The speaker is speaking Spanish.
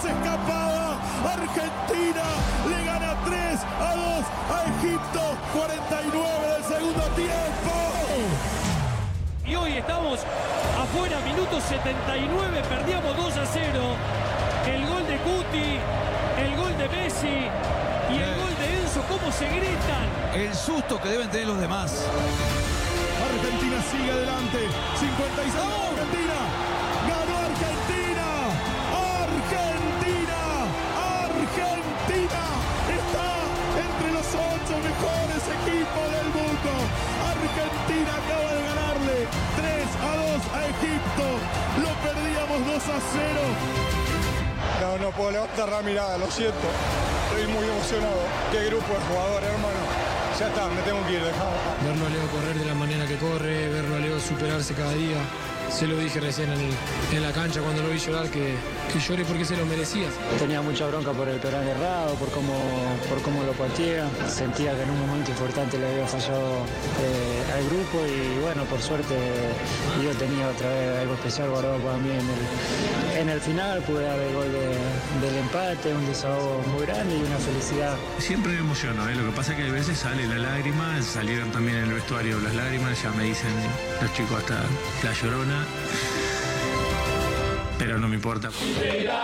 más escapada. Argentina le gana 3-2 a Egipto. 49 del segundo tiempo. Y hoy estamos afuera, minuto 79, perdíamos 2-0. El gol de Guti, el gol de Messi y el gol de Enzo, ¿cómo se gritan? El susto que deben tener los demás. Argentina sigue adelante. 56 Argentina. Ganó Argentina. Argentina. Argentina está entre los 8 mejores equipos del mundo. Argentina acaba de ganarle 3-2 a Egipto. Lo perdíamos 2-0. No puedo levantar la mirada, lo siento. Estoy muy emocionado. Qué grupo de jugadores, hermano. Ya está, me tengo que ir, dejado. Verlo a Leo correr de la manera que corre, verlo a Leo superarse cada día. Se lo dije recién en la cancha cuando lo vi llorar, que llore porque se lo merecía. Tenía mucha bronca por el penal errado, por cómo lo patea. Sentía que en un momento importante le había fallado al grupo y bueno, por suerte yo tenía otra vez algo especial guardado para mí en el final. Pude dar el gol del empate, un desahogo muy grande y una felicidad. Siempre me emociono, lo que pasa es que a veces sale la lágrima, salieron también en el vestuario las lágrimas, ya me dicen los chicos hasta la llorona. Pero no me importa.